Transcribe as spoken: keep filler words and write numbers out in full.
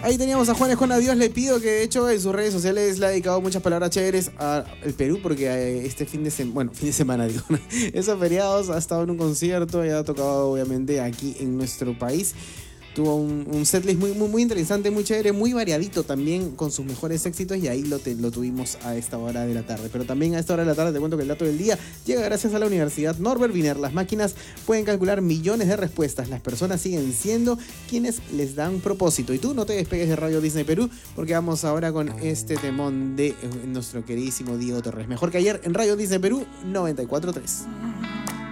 ahí teníamos a Juanes con Adiós le pido, que de hecho en sus redes sociales le ha dedicado muchas palabras chéveres al Perú, porque eh, este fin de semana, bueno, fin de semana digo, esos feriados ha estado en un concierto y ha tocado obviamente aquí en nuestro país. Tuvo un, un setlist muy, muy, muy interesante, muy chévere, muy variadito también, con sus mejores éxitos, y ahí lo, te, lo tuvimos a esta hora de la tarde. Pero también a esta hora de la tarde te cuento que el dato del día llega gracias a la Universidad Norbert Wiener. Las máquinas pueden calcular millones de respuestas, las personas siguen siendo quienes les dan propósito. Y tú no te despegues de Radio Disney Perú, porque vamos ahora con este temón de nuestro queridísimo Diego Torres. Mejor que ayer en Radio Disney Perú noventa y cuatro punto tres.